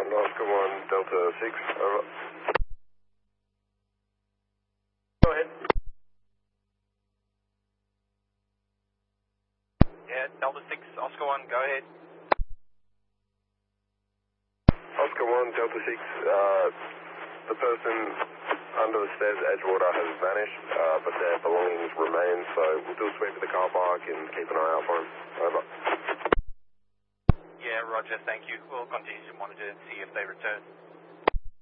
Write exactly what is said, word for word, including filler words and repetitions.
one, Oscar one, Delta six, over. Go ahead. Yeah, Delta six, Oscar one, go ahead. Oscar one, Delta six, uh, the person under the stairs at Edgewater has vanished, uh, but their belongings remain, so we'll do a sweep of the car park and keep an eye out for him. Over. Yeah, roger, thank you. We'll continue to monitor and see if they return.